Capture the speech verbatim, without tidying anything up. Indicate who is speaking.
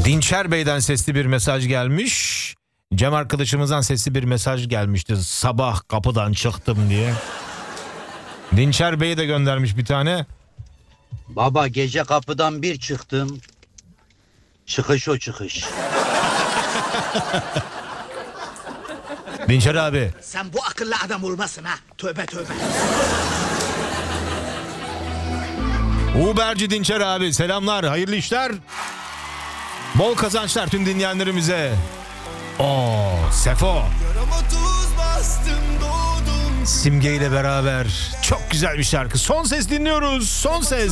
Speaker 1: Dinçer Bey'den sesli bir mesaj gelmiş. Cem arkadaşımızdan sesli bir mesaj gelmişti. Sabah kapıdan çıktım diye. Dinçer Bey de göndermiş bir tane.
Speaker 2: Baba gece kapıdan bir çıktım. Çıkış o çıkış.
Speaker 1: Dinçer abi.
Speaker 3: Sen bu akıllı adam olmasın ha. Tövbe tövbe.
Speaker 1: Uberci Dinçer abi selamlar, hayırlı işler. Bol kazançlar tüm dinleyenlerimize. Oo, Sefo. Simge ile beraber çok güzel bir şarkı. Son ses dinliyoruz. Son ses.